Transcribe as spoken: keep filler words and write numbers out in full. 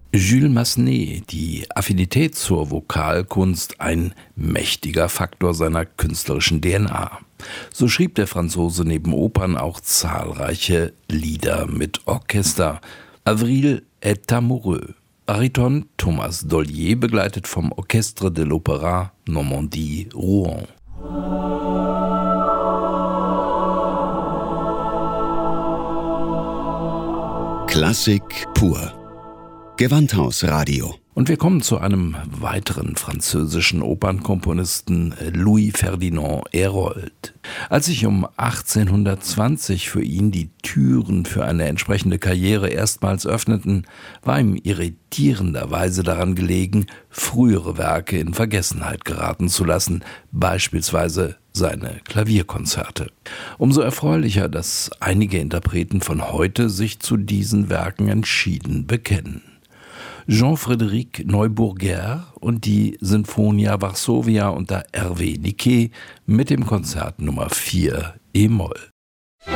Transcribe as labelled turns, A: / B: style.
A: Jules Massenet, die Affinität zur Vokalkunst, ein mächtiger Faktor seiner künstlerischen D N A. So schrieb der Franzose neben Opern auch zahlreiche Lieder mit Orchester. Avril est amoureux. Bariton Thomas Dollier begleitet vom Orchestre de l'Opéra Normandie Rouen.
B: Klassik pur. Gewandhausradio.
A: Und wir kommen zu einem weiteren französischen Opernkomponisten, Louis Ferdinand Hérold. Als sich um achtzehnhundertzwanzig für ihn die Türen für eine entsprechende Karriere erstmals öffneten, war ihm irritierenderweise daran gelegen, frühere Werke in Vergessenheit geraten zu lassen, beispielsweise seine Klavierkonzerte. Umso erfreulicher, dass einige Interpreten von heute sich zu diesen Werken entschieden bekennen. Jean-Frédéric Neuburger und die Sinfonia Varsovia unter Hervé Niquet mit dem Konzert Nummer vier e-Moll.